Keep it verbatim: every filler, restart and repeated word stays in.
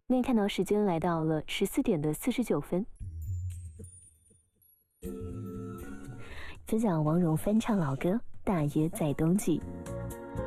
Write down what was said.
那看到时间来到了十四点的四十九分，分享王蓉翻唱老歌《大约在冬季》。